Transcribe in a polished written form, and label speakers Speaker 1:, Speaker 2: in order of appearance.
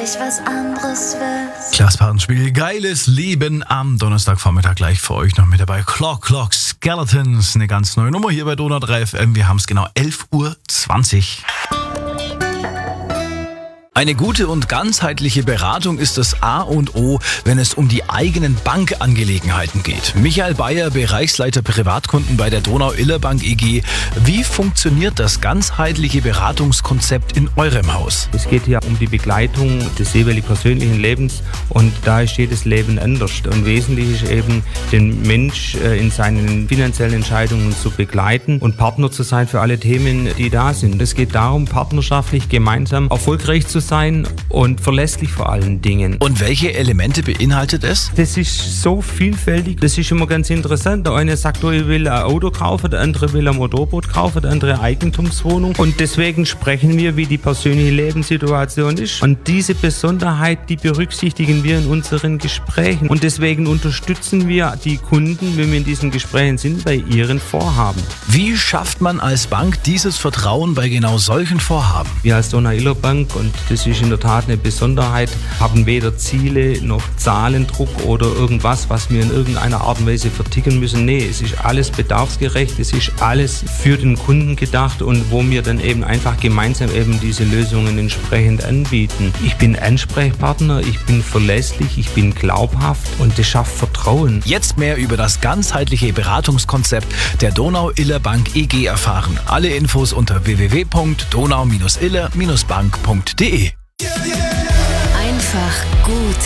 Speaker 1: ich was anderes will.
Speaker 2: Klaas Parenspiel, geiles Leben am Donnerstagvormittag gleich für euch noch mit dabei. Clock Skeletons, eine ganz neue Nummer hier bei Donau 3 FM. Wir haben es genau 11:20 Uhr. Eine gute und ganzheitliche Beratung ist das A und O, wenn es um die eigenen Bankangelegenheiten geht. Michael Bayer, Bereichsleiter Privatkunden bei der Donau-Iller-Bank EG. Wie funktioniert das ganzheitliche Beratungskonzept in eurem Haus?
Speaker 3: Es geht hier um die Begleitung des jeweils persönlichen Lebens und da ist jedes Leben anders. Und wesentlich ist eben, den Mensch in seinen finanziellen Entscheidungen zu begleiten und Partner zu sein für alle Themen, die da sind. Es geht darum, partnerschaftlich gemeinsam erfolgreich zu sein und verlässlich vor allen Dingen.
Speaker 2: Und welche Elemente beinhaltet es?
Speaker 3: Das ist so vielfältig, das ist immer ganz interessant. Der eine sagt, ich will ein Auto kaufen, der andere will ein Motorboot kaufen, der andere eine Eigentumswohnung. Und deswegen sprechen wir, wie die persönliche Lebenssituation ist. Und diese Besonderheit, die berücksichtigen wir in unseren Gesprächen. Und deswegen unterstützen wir die Kunden, wenn wir in diesen Gesprächen sind, bei ihren Vorhaben.
Speaker 2: Wie schafft man als Bank dieses Vertrauen bei genau solchen Vorhaben?
Speaker 3: Wir als Donau-Iller-Bank, und das ist in der Tat eine Besonderheit, haben weder Ziele noch Zahlendruck oder irgendwas, was wir in irgendeiner Art und Weise verticken müssen. Nee, es ist alles bedarfsgerecht, es ist alles für den Kunden gedacht und wo wir dann eben einfach gemeinsam eben diese Lösungen entsprechend anbieten. Ich bin Ansprechpartner, ich bin verlässlich, ich bin glaubhaft und das schafft Vertrauen.
Speaker 2: Jetzt mehr über das ganzheitliche Beratungskonzept der Donau-Iller-Bank EG erfahren. Alle Infos unter www.donau-iller-bank.de.
Speaker 1: Einfach gut